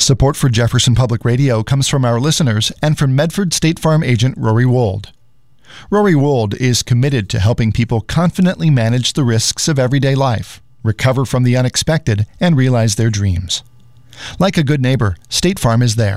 Support for Jefferson Public Radio comes from our listeners and from Medford State Farm agent Rory Wold. Rory Wold is committed to helping people confidently manage the risks of everyday life, recover from the unexpected, and realize their dreams. Like a good neighbor, State Farm is there.